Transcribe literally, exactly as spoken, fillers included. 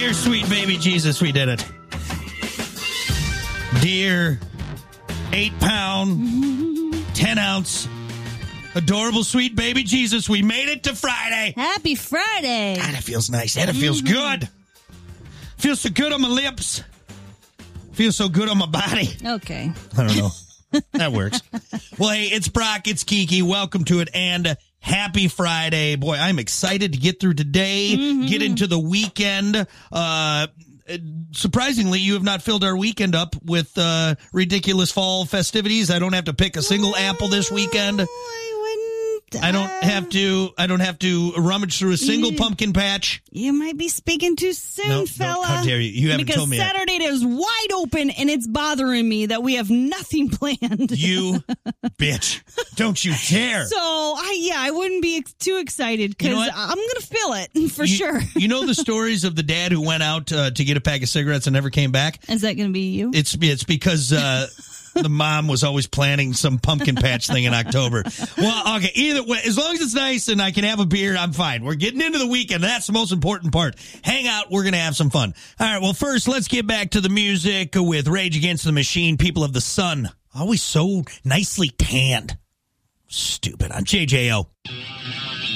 Dear sweet baby Jesus, we did it. Dear eight pound, ten ounce, adorable sweet baby Jesus, we made it to Friday. Happy Friday. God, it feels nice. And it feels good. Feels so good on my lips. Feels so good on my body. Okay. I don't know. That works. Well, hey, it's Brock. It's Kiki. Welcome to it. And happy Friday. Boy, I'm excited to get through today, mm-hmm. get into the weekend. Uh, surprisingly, you have not filled our weekend up with uh, ridiculous fall festivities. I don't have to pick a single apple this weekend. I don't have to. I don't have to rummage through a single you, pumpkin patch. You might be speaking too soon, no, fella. No, how dare you? You haven't because told me Saturday yet. is wide open, and it's bothering me that we have nothing planned. You bitch! Don't you dare! So, I yeah, I wouldn't be ex- too excited because you know I'm going to feel it for you, sure. You know the stories of the dad who went out uh, to get a pack of cigarettes and never came back. Is that going to be you? It's it's because. Uh, The mom was always planning some pumpkin patch thing in October. Well, okay, either way, as long as it's nice and I can have a beer, I'm fine. We're getting into the weekend. That's the most important part. Hang out. We're going to have some fun. All right, well, first, let's get back to the music with Rage Against the Machine, People of the Sun. Always so nicely tanned. Stupid. I'm J J O.